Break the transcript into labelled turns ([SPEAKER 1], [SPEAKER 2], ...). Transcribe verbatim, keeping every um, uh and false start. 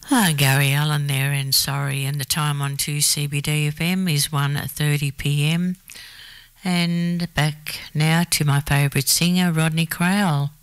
[SPEAKER 1] Ah, Gary Allen there, and sorry, and the time on two C B D F M is one thirty p m. And back now to my favourite singer, Rodney Crowell.